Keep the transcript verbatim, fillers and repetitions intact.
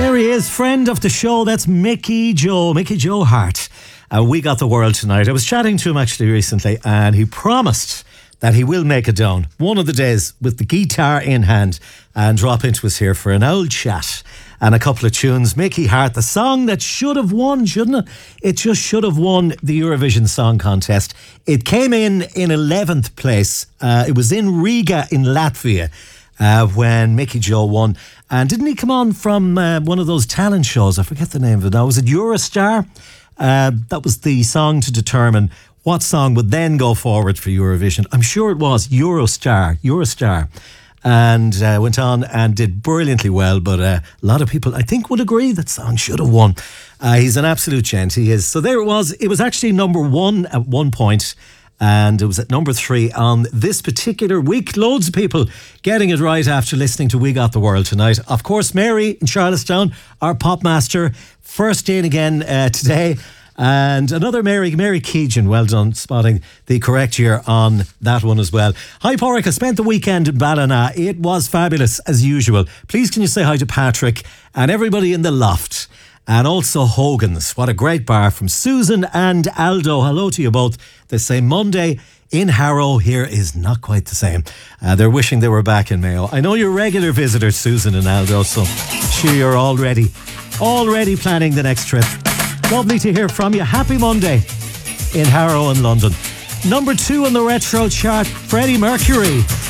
There he is, friend of the show. That's Mickey Joe, Mickey Joe Hart. Uh, we got the world tonight. I was chatting to him actually recently, and he promised that he will make it down one of the days with the guitar in hand and drop into us here for an old chat and a couple of tunes. Mickey Hart, the song that should have won, shouldn't it? It just should have won the Eurovision Song Contest. It came in in eleventh place. Uh, it was in Riga in Latvia uh, when Mickey Joe won. And didn't he come on from uh, one of those talent shows? I forget the name of it now. Was it Eurostar? Uh, that was the song to determine what song would then go forward for Eurovision. I'm sure it was Eurostar. Eurostar. And uh, went on and did brilliantly well. But uh, a lot of people, I think, would agree that song should have won. Uh, he's an absolute gent. He is. So there it was. It was actually number one at one point. And it was at number three on this particular week. Loads of people getting it right after listening to We Got the World tonight. Of course, Mary in Charlottetown, our pop master, first in again uh, today. And another Mary, Mary Keegan, well done, spotting the correct year on that one as well. Hi, Porrick. I spent the weekend in Ballina. It was fabulous, as usual. Please can you say hi to Patrick and everybody in the loft. And also Hogan's. What a great bar from Susan and Aldo. Hello to you both. They say Monday in Harrow here is not quite the same. Uh, they're wishing they were back in Mayo. I know you're regular visitors, Susan and Aldo, so sure you're already, already planning the next trip. Lovely to hear from you. Happy Monday in Harrow and London. Number two on the retro chart, Freddie Mercury.